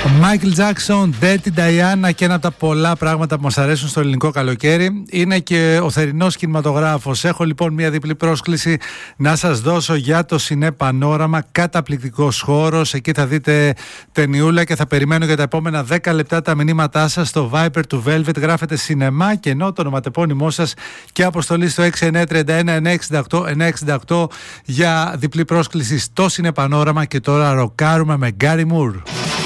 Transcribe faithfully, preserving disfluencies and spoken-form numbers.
Michael Jackson, Dirty Diana, και ένα από τα πολλά πράγματα που μας αρέσουν στο ελληνικό καλοκαίρι είναι και ο θερινός κινηματογράφος. Έχω λοιπόν μια διπλή πρόσκληση να σας δώσω για το Σινέ Πανόραμα. Καταπληκτικός χώρος, εκεί θα δείτε ταινιούλα και θα περιμένω για τα επόμενα δέκα λεπτά τα μηνύματά σας στο Viber του Velvet. Γράφετε σινεμά και ενώ το ονοματεπώνυμό σας και αποστολή στο έξι εννιά τρία ένα εννιά έξι οκτώ εννιά έξι οκτώ για διπλή πρόσκληση στο Σινέ Πανόραμα. Και τώρα ροκάρουμε με Gary Moore.